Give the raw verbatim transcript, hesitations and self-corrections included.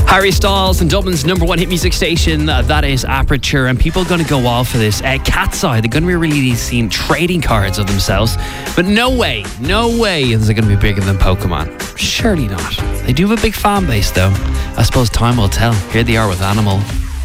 Harry Styles and Dublin's number one hit music station, uh, that is Aperture, and people are going to go all for this. Uh, Cat's Eye, they're going to be releasing trading cards of themselves, but no way, no way is it going to be bigger than Pokemon. Surely not. They do have a big fan base though. I suppose time will tell. Here they are with Animal.